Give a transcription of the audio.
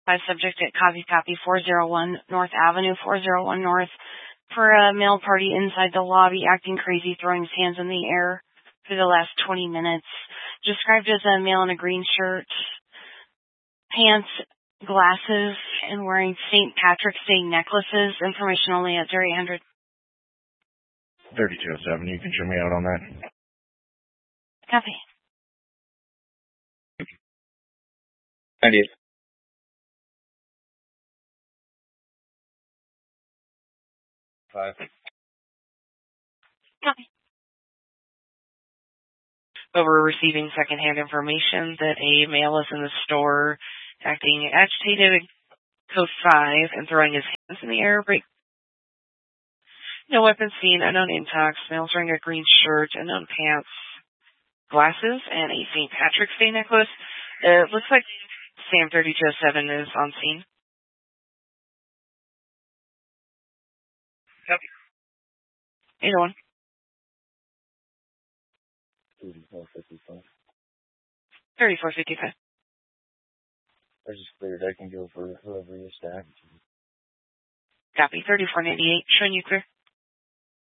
By subject at copy 401 North Avenue, 401 North, for a male party inside the lobby acting crazy, throwing his hands in the air for the last 20 minutes. Described as a male in a green shirt, pants, glasses, and wearing St. Patrick's Day necklaces. Information only at 0800. 3207, you can show me out on that. Copy. 98. Five. Copy. Over receiving secondhand information that a male is in the store acting agitated, code 5, and throwing his hands in the air. Break. No weapon seen, unknown name tags, male's wearing a green shirt, unknown pants, glasses, and a St. Patrick's Day necklace. It looks like Sam 3207 is on scene. Copy. 801. 3455. 3455. I just cleared. I can go for whoever is stacked. Copy. 3498. Showing you clear.